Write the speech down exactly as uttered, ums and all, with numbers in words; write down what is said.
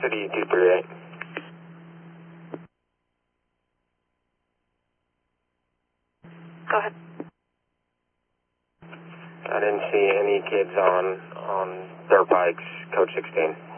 City two three eight. Go ahead. I didn't see any kids on, on dirt bikes, Code sixteen.